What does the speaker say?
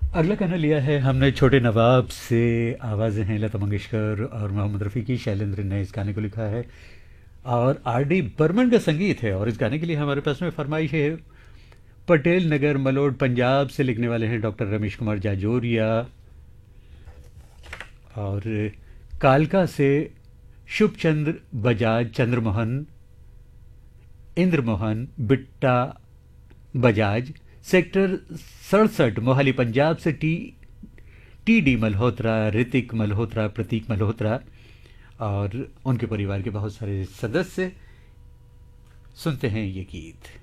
अगला गाना लिया है हमने छोटे नवाब से। आवाज़ें हैं लता मंगेशकर और मोहम्मद रफ़ी की। शैलेंद्र ने इस गाने को लिखा है और आर डी बर्मन का संगीत है। और इस गाने के लिए हमारे पास में फरमाइश है पटेल नगर मलोड पंजाब से। लिखने वाले हैं डॉक्टर रमेश कुमार जाजोरिया। और कालका से शुभचंद्र बजाज, चंद्रमोहन, इंद्रमोहन, बिट्टा बजाज, सेक्टर 67 मोहाली पंजाब से टी डी मल्होत्रा, ऋतिक मल्होत्रा, प्रतीक मल्होत्रा और उनके परिवार के बहुत सारे सदस्य। सुनते हैं ये गीत।